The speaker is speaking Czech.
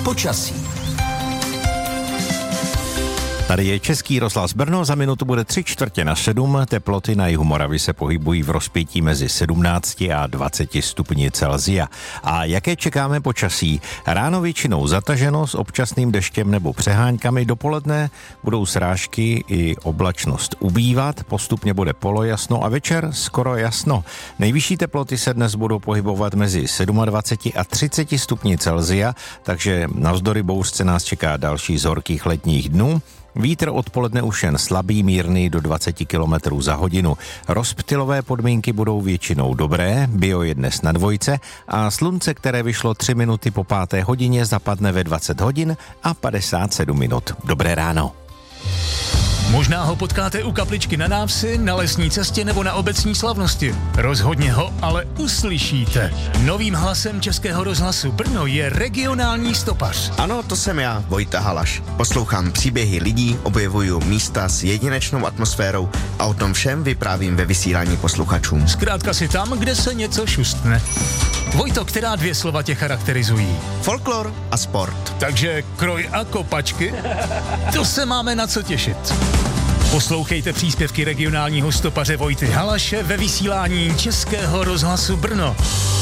počasí. Tady je Český rozhlas Brno, za minutu bude 6:45, teploty na jihu Moravy se pohybují v rozpětí mezi 17 a 20 stupni Celsia. A jaké čekáme počasí? Ráno většinou zataženo s občasným deštěm nebo přeháňkami, dopoledne budou srážky i oblačnost ubývat, postupně bude polojasno a večer skoro jasno. Nejvyšší teploty se dnes budou pohybovat mezi 27 a 30 stupni Celsia, takže navzdory bouřce nás čeká další z horkých letních dnů. Vítr odpoledne už jen slabý, mírný do 20 km za hodinu. Rozptylové podmínky budou většinou dobré, bio je dnes na 2 a slunce, které vyšlo 3 minuty po 5. hodině, zapadne ve 20 hodin a 57 minut. Dobré ráno. Možná ho potkáte u kapličky na návsi, na lesní cestě nebo na obecní slavnosti. Rozhodně ho ale uslyšíte. Novým hlasem Českého rozhlasu Brno je regionální stopař. Ano, to jsem já, Vojta Halaš. Poslouchám příběhy lidí, objevuju místa s jedinečnou atmosférou a o tom všem vyprávím ve vysílání posluchačům. Zkrátka si tam, kde se něco šustne. Vojto, která 2 slova tě charakterizují? Folklor a sport. Takže kroj a kopačky? To se máme na co těšit. Poslouchejte příspěvky regionálního stopaře Vojty Halaše ve vysílání Českého rozhlasu Brno.